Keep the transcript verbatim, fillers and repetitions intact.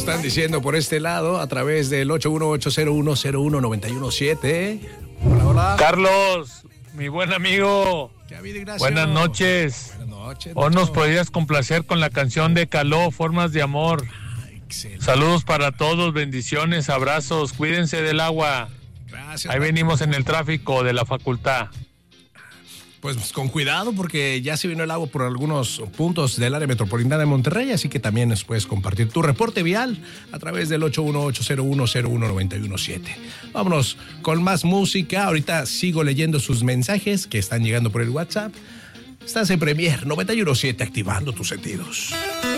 están diciendo por este lado a través del ocho uno ocho cero uno cero uno nueve uno siete. Hola, hola. Carlos, mi buen amigo. ¿Qué ha habido, Ignacio? Buenas noches. Buenas noches. Hoy nos Nacho. podrías complacer con la canción de Caló, Formas de Amor. Ah, excelente. Saludos para todos, bendiciones, abrazos, cuídense del agua. Gracias. Ahí Nacho. venimos en el tráfico de la facultad. Pues con cuidado porque ya se vino el agua por algunos puntos del área metropolitana de Monterrey, así que también nos puedes compartir tu reporte vial a través del ocho uno ocho cero uno cero uno nueve uno siete. Vámonos con más música. Ahorita sigo leyendo sus mensajes que están llegando por el WhatsApp. Estás en Premier noventa y uno punto siete activando tus sentidos.